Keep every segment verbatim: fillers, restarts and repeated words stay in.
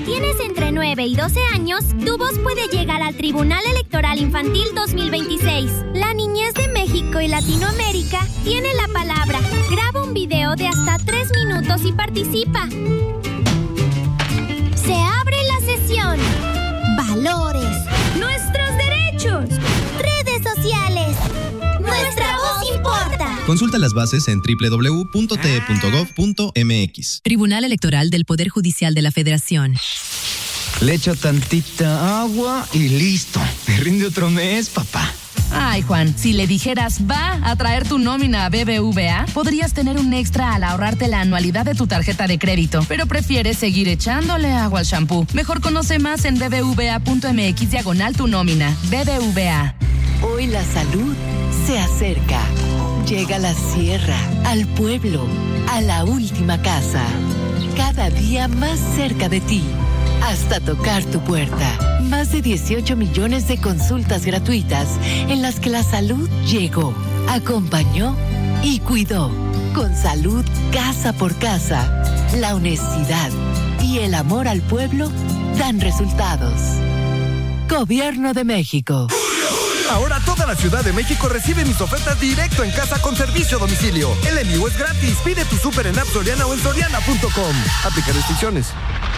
tienes entre nueve y doce años, tu voz puede llegar al Tribunal Electoral Infantil dos mil veintiséis. La niñez de México y Latinoamérica tiene la palabra. Graba un video de hasta tres minutos y participa. Se abre la sesión. Valores. Nuestros derechos. Redes sociales. Nuestra voz importa. Consulta las bases en doble u doble u doble u punto t e punto gov punto m x. Tribunal Electoral del Poder Judicial de la Federación. Le echo tantita agua y listo. Me rinde otro mes, papá. Ay, Juan, si le dijeras va a traer tu nómina a B B V A, podrías tener un extra al ahorrarte la anualidad de tu tarjeta de crédito, pero prefieres seguir echándole agua al shampoo. Mejor conoce más en bbva.mx diagonal tu nómina. B B V A. Hoy la salud se acerca. Llega a la sierra, al pueblo, a la última casa. Cada día más cerca de ti, hasta tocar tu puerta. Más de dieciocho millones de consultas gratuitas en las que la salud llegó, acompañó y cuidó. Con salud casa por casa, la honestidad y el amor al pueblo dan resultados. Gobierno de México. Ahora toda la Ciudad de México recibe mis ofertas directo en casa con servicio a domicilio. El envío es gratis. Pide tu súper en App Soriana o en soriana punto com. Aplica restricciones.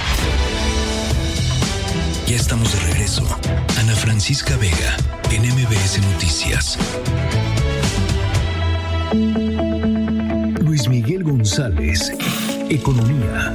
Ya estamos de regreso. Ana Francisca Vega, en M B S Noticias. Luis Miguel González, Economía.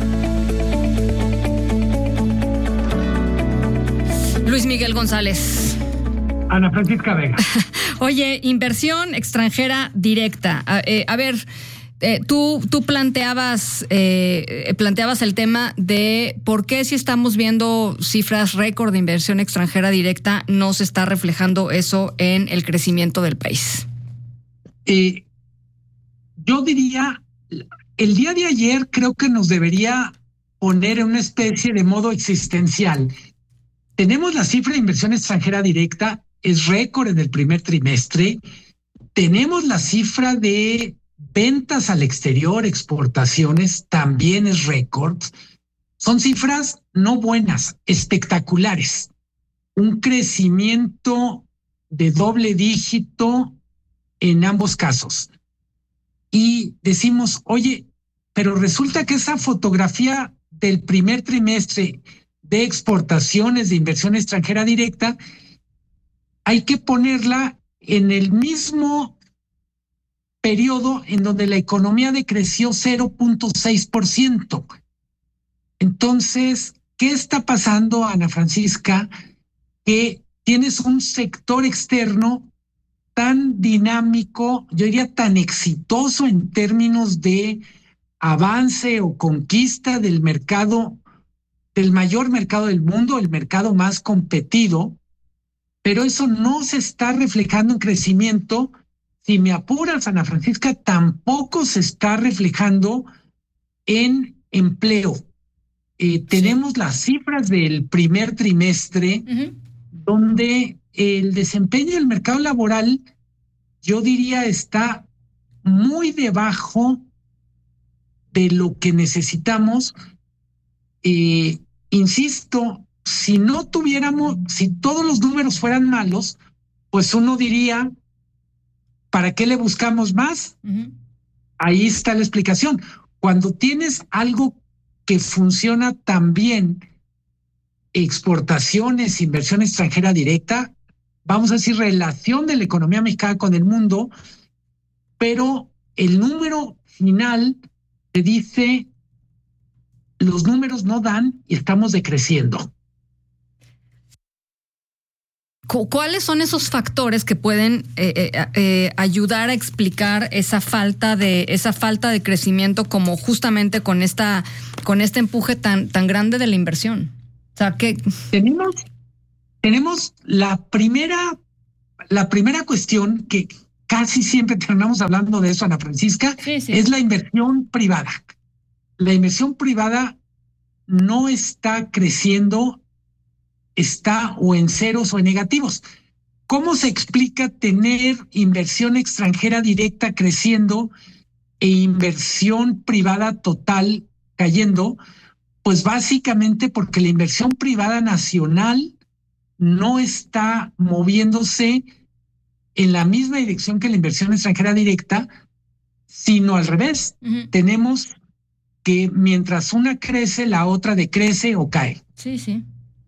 Luis Miguel González. Ana Francisca Vega. Oye, inversión extranjera directa. A, eh, a ver, eh, tú, tú planteabas, eh, planteabas el tema de por qué si estamos viendo cifras récord de inversión extranjera directa no se está reflejando eso en el crecimiento del país. Eh, yo diría, el día de ayer creo que nos debería poner en una especie de modo existencial. Tenemos la cifra de inversión extranjera directa, es récord en el primer trimestre. Tenemos la cifra de ventas al exterior, exportaciones, también es récord. Son cifras no buenas, espectaculares. Un crecimiento de doble dígito en ambos casos. Y decimos, oye, pero resulta que esa fotografía del primer trimestre de exportaciones de inversión extranjera directa hay que ponerla en el mismo periodo en donde la economía decreció cero punto seis por ciento. Entonces, ¿qué está pasando, Ana Francisca? Que tienes un sector externo tan dinámico, yo diría tan exitoso en términos de avance o conquista del mercado, del mayor mercado del mundo, el mercado más competido, pero eso no se está reflejando en crecimiento. Si me apuras, Ana Francisca, tampoco se está reflejando en empleo. Eh, sí. Tenemos las cifras del primer trimestre, uh-huh. donde el desempeño del mercado laboral, yo diría, está muy debajo de lo que necesitamos. Eh, insisto, si no tuviéramos, si todos los números fueran malos, pues uno diría, ¿para qué le buscamos más? Uh-huh. Ahí está la explicación. Cuando tienes algo que funciona tan bien, exportaciones, inversión extranjera directa, vamos a decir, relación de la economía mexicana con el mundo, pero el número final te dice, los números no dan y estamos decreciendo. ¿Cuáles son esos factores que pueden eh, eh, eh, ayudar a explicar esa falta de esa falta de crecimiento, como justamente con esta con este empuje tan tan grande de la inversión? O sea, que tenemos tenemos la primera la primera cuestión que casi siempre terminamos hablando de eso, Ana Francisca, sí, sí. es la inversión privada. La inversión privada no está creciendo. Está o en ceros o en negativos. ¿Cómo se explica tener inversión extranjera directa creciendo e inversión privada total cayendo? Pues básicamente porque la inversión privada nacional no está moviéndose en la misma dirección que la inversión extranjera directa, sino al revés. Uh-huh. Tenemos que mientras una crece, la otra decrece o cae. Sí, sí.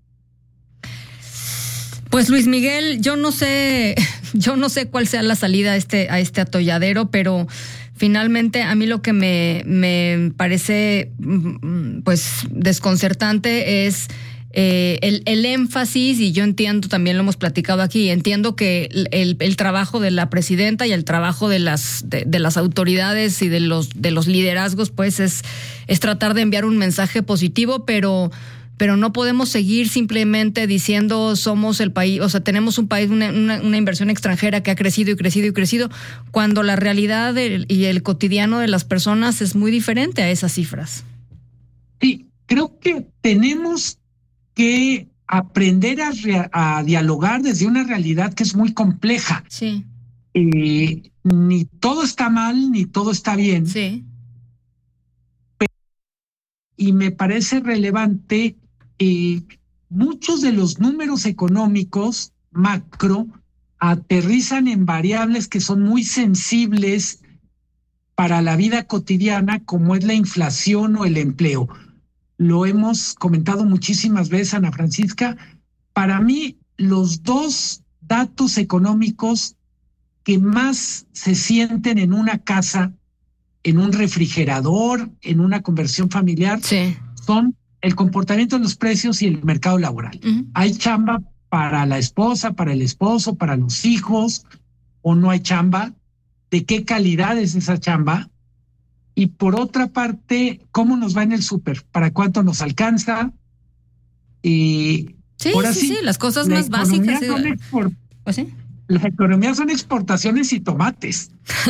Pues Luis Miguel, yo no sé, yo no sé cuál sea la salida a este, a este atolladero, pero finalmente a mí lo que me, me parece pues desconcertante es eh, el, el énfasis, y yo entiendo, también lo hemos platicado aquí, entiendo que el, el trabajo de la presidenta y el trabajo de las, de, de las autoridades y de los, de los liderazgos pues es, es tratar de enviar un mensaje positivo, pero pero no podemos seguir simplemente diciendo somos el país, o sea, tenemos un país, una, una, una inversión extranjera que ha crecido y crecido y crecido, cuando la realidad de, y el cotidiano de las personas es muy diferente a esas cifras. Sí, creo que tenemos que aprender a, a dialogar desde una realidad que es muy compleja. Sí. Eh, ni todo está mal, ni todo está bien. Sí. Pero, y me parece relevante, Eh, muchos de los números económicos macro aterrizan en variables que son muy sensibles para la vida cotidiana, como es la inflación o el empleo. Lo hemos comentado muchísimas veces, Ana Francisca. Para mí, los dos datos económicos que más se sienten en una casa, en un refrigerador, en una conversión familiar, sí, son el comportamiento de los precios y el mercado laboral. Uh-huh. ¿Hay chamba para la esposa, para el esposo, para los hijos, o no hay chamba? ¿De qué calidad es esa chamba? Y por otra parte, ¿cómo nos va en el súper? ¿Para cuánto nos alcanza? Y sí, sí, sí, sí, las cosas más básicas. Son export- ¿Oh, sí? La economía son exportaciones y tomates.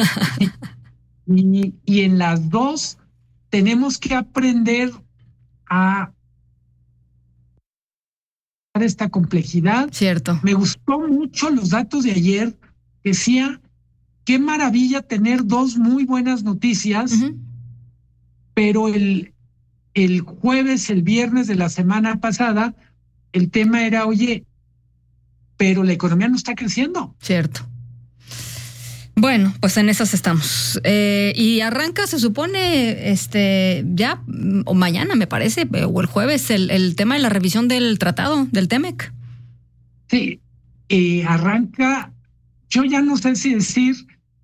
y, y en las dos tenemos que aprender a esta complejidad. Cierto. Me gustó mucho los datos de ayer. Decía, qué maravilla tener dos muy buenas noticias, uh-huh. pero el, el jueves, el viernes de la semana pasada, el tema era, oye, pero la economía no está creciendo. Cierto. Bueno, pues en esas estamos. Eh, y arranca, se supone, este, ya, o mañana me parece, o el jueves, el, el tema de la revisión del tratado, del T-MEC. Sí, eh, arranca, yo ya no sé si decir,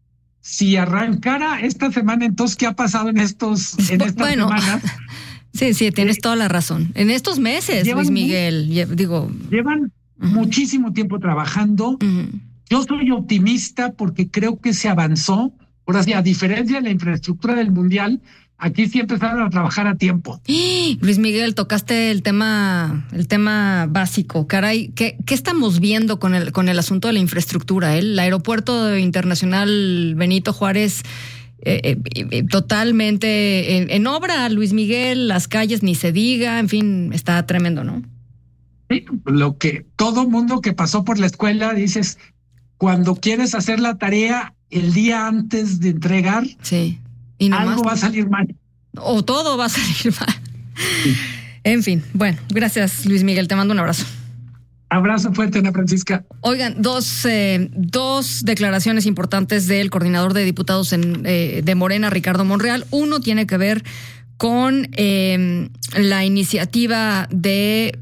si arrancara esta semana, entonces, ¿qué ha pasado en estos, en estas bueno, semanas? Sí, sí, tienes eh, toda la razón. En estos meses, Luis Miguel, muy, digo. Llevan uh-huh. muchísimo tiempo trabajando. Uh-huh. Yo soy optimista porque creo que se avanzó. Ahora sí, a diferencia de la infraestructura del Mundial, aquí sí empezaron a trabajar a tiempo. Luis Miguel, tocaste el tema, el tema básico. Caray, ¿qué, qué estamos viendo con el, con el asunto de la infraestructura? El Aeropuerto Internacional Benito Juárez, eh, eh, totalmente en, en obra, Luis Miguel, las calles ni se diga, en fin, está tremendo, ¿no? Sí, lo que todo mundo que pasó por la escuela dices, cuando quieres hacer la tarea el día antes de entregar, sí. y nomás, algo va a salir mal. O todo va a salir mal. Sí. En fin, bueno, gracias Luis Miguel, te mando un abrazo. Abrazo fuerte, Ana Francisca. Oigan, dos, eh, dos declaraciones importantes del coordinador de diputados en, eh, de Morena, Ricardo Monreal. Uno tiene que ver con eh, la iniciativa de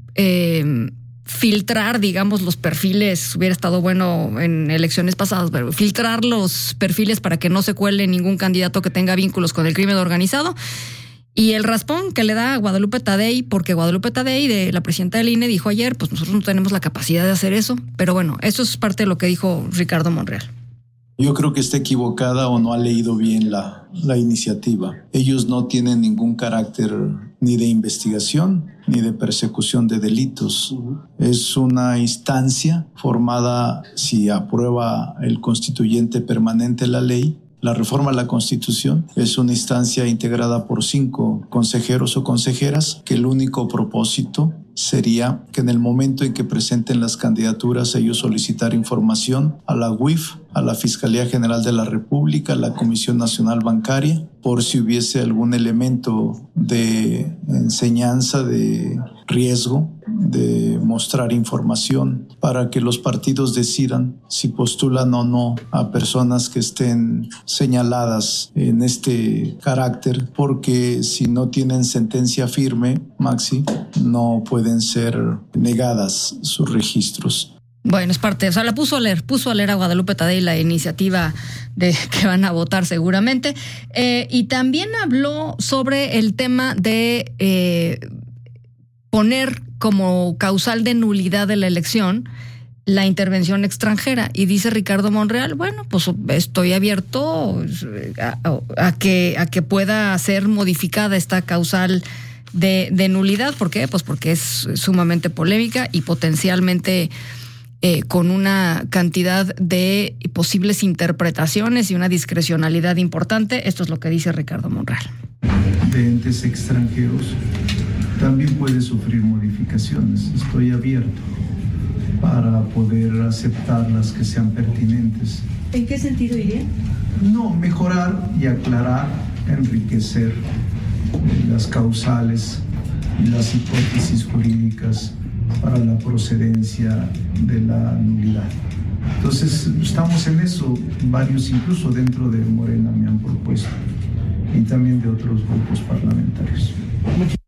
eh, filtrar, digamos, los perfiles. Hubiera estado bueno en elecciones pasadas, pero filtrar los perfiles para que no se cuele ningún candidato que tenga vínculos con el crimen organizado. Y el raspón que le da a Guadalupe Tadei, porque Guadalupe Tadei, de la presidenta del I N E, dijo ayer, pues nosotros no tenemos la capacidad de hacer eso. Pero bueno, eso es parte de lo que dijo Ricardo Monreal. Yo creo que está equivocada o no ha leído bien la, la iniciativa. Ellos no tienen ningún carácter ni de investigación ni de persecución de delitos. Uh-huh. Es una instancia formada, si aprueba el constituyente permanente la ley, la reforma a la Constitución, es una instancia integrada por cinco consejeros o consejeras que el único propósito sería que en el momento en que presenten las candidaturas ellos solicitar información a la U I F, a la Fiscalía General de la República, a la Comisión Nacional Bancaria, por si hubiese algún elemento de enseñanza, de riesgo, de mostrar información para que los partidos decidan si postulan o no a personas que estén señaladas en este carácter, porque si no tienen sentencia firme, Maxi, no pueden ser negadas sus registros. Bueno, es parte, o sea, la puso a leer, puso a leer a Guadalupe Tadei la iniciativa de que van a votar seguramente. Eh, y también habló sobre el tema de eh, poner como causal de nulidad de la elección la intervención extranjera. Y dice Ricardo Monreal, bueno, pues estoy abierto a, a, que, a que pueda ser modificada esta causal de, de nulidad. ¿Por qué? Pues porque es sumamente polémica y potencialmente Eh, con una cantidad de posibles interpretaciones y una discrecionalidad importante. Esto es lo que dice Ricardo Monreal. De entes extranjeros también puede sufrir modificaciones. Estoy abierto para poder aceptar las que sean pertinentes. ¿En qué sentido iría? No, mejorar y aclarar, enriquecer las causales y las hipótesis jurídicas para la procedencia de la nulidad. Entonces, estamos en eso. Varios, incluso dentro de Morena, me han propuesto, y también de otros grupos parlamentarios.